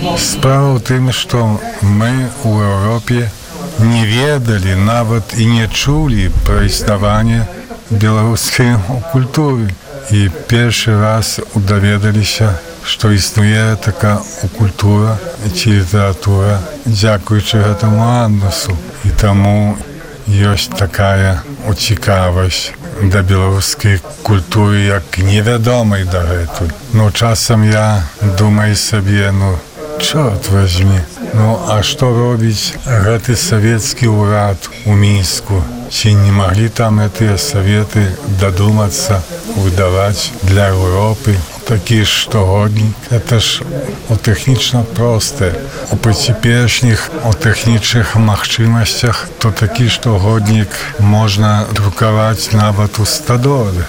Справа ў тым, што мы ў Еўропе не ведалі, нават і не чулі пра існаванне беларускай культуры. І першы раз даведаліся, што існуе така культура ці літаратура дзякуючы гэтаму Аннусу. І таму ёсць такая цікавасць да беларускай культуры, як невядомай дагэтуль. Часам я думаю сабе, чорт возьми, а што робіць гэты савецкі ўрад у Мінску? Ці не маглі там гэтыя саветы дадумацца выдаваць для Еўропы такі штогоднік? Гэта ж тэхнічна простае. У цяперашніх тэхнічных магчымасцях то такі штогоднік можна друкаваць нават у стадоле.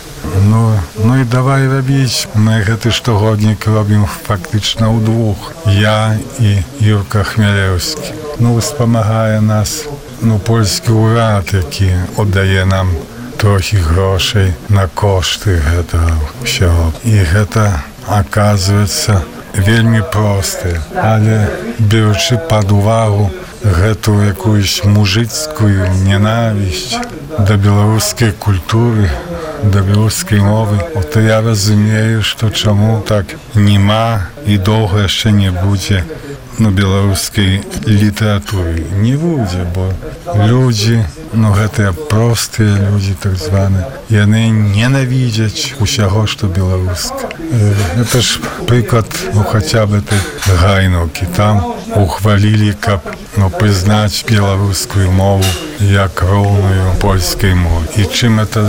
І давай рабіць. Мы гэты штогоднік робім фактычна ўдвух. Я і Юрка Хмялеўскі. Спамагае нас польскі ўрад, які аддае нам трохі грошай на кошты гэтага ўсяго. І гэта, аказваецца, вельмі простае. Але беручы пад увагу гэту якуюсь мужыцкую ненавісць да беларускай культуры, да беларускай мовы, то я разумею, што чаму так нема і доўга яшчэ не будзе беларускай літаратуры. Не будзе, бо людзі, гэтыя простыя людзі, так званыя, яны ненавідзяць усяго, што беларуска. Гэта ж прыклад, хаця б этой Гайнаўкі. Там ухвалілі, каб прызнаць беларускую мову як роўную польскай мове. І чым это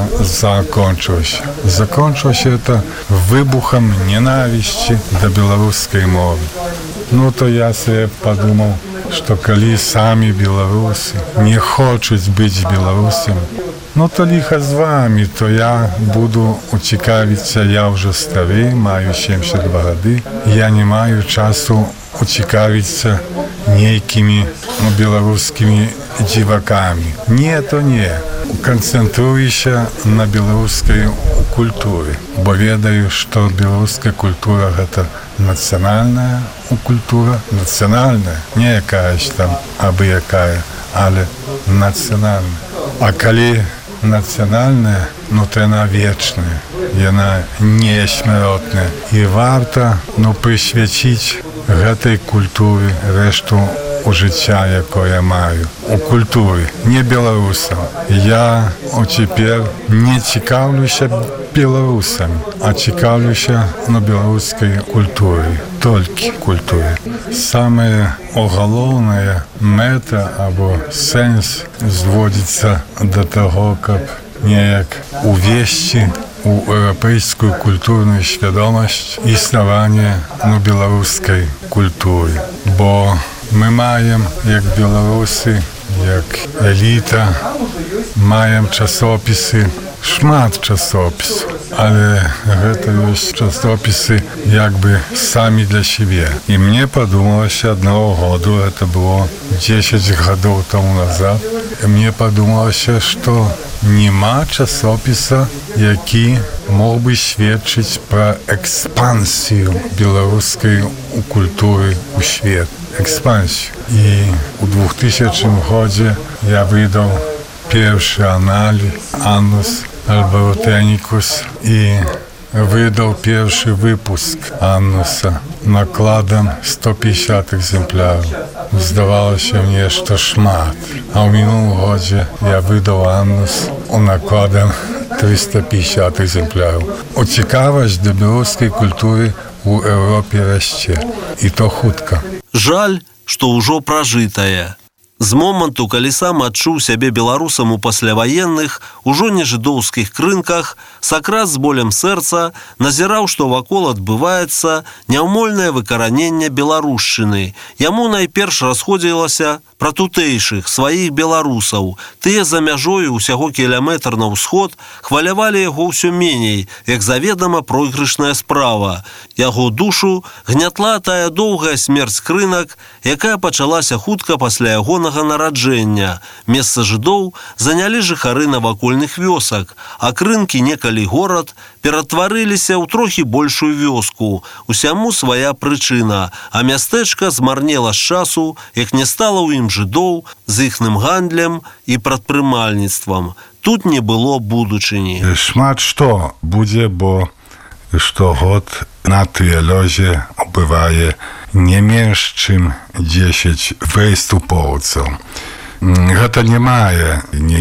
закончылася? Закончылася это выбухам ненавісці да беларускай мовы. То я себе подумал, что калі самі беларусы не хочуць быць беларусамі, то ліха з вами, то я буду уцікавіцца, я ўжо стары, маю 72 гады, я не маю часу уцікавіцца нейкімі беларускімі дзівакамі. Не, то не. Канцэнтруюся на беларускай культуры, бо ведаю, што беларуская культура гэта нацыянальная культура, нацыянальная, не якаясь там абы якая, але нацыянальная. А калі нацыянальная, то яна вечная, яна несмяротная. І варта прысвяціць гэтай культуры рэшту у жыцця, якое маю. У культуры, не беларусам. Я цяпер не цікаўлюся беларусамі, а цікаўлюся беларускай культурай, толькі культурай. Самая галоўная мэта або сэнс зводзіцца да таго, каб неяк увесці у еўрапейскую культурную свядомасць існаванне беларускай культуры. Бо мы маем, як беларусы, як эліта, маем часопісы, шмат часопісаў, але гэта ёсць часопісы як бы самі для сябе. І мне падумалася аднаго году, гэта было 10 гадоў таму назад, мне падумалася, што нема часопіса, які мог бы сведчыць пра экспансію беларускай культуры ў свет. Экспансію. І у 2000 годзе я выдаў першы аналіз «Annus Albertanicus» і выдаў першы выпуск «Аннуса» накладам 150 экземпляраў. Здавалася мне, што шмат. А ў мінулым годзе я выдаў «Аннус» у накладам 350 экземпляраў. Цікавасць да беларускай культуры у Еўропе расце. І то хутка. Жаль, што ўжо пражытае. З моманту, калі сам адчуў сябе беларусам у пасляваенных, ужо не жыдоўскіх крынках, Сакрат з болем сэрца назіраў, што вакол адбываецца няўмольнае выкараненне беларушчыны. Яму найперш расходзілася пра тутэйшых, сваіх беларусаў. Тыя за мяжою ўсяго кіламетр на ўсход хвалявалі яго ўсё меней, як заведама пройгрышная справа. Яго душу гнятла тая доўгая смерць крынак, якая пачалася хутка пасля ягонага новага нараджэння. Месца жыдоў занялі жыхары навакольных вёсак, а крынкі, некалі горад, ператварыліся ў трохі большую вёску. Усяму свая прычына, а мястэчка змарнела з часу, як не стала ў ім жыдоў з іхным гандлем і прадпрымальніцтвам. Тут не было будучыні. Шмат што будзе, бо штогод на Трыялёзе бывае не менш чым 10 выступоўцаў. Гэта не мае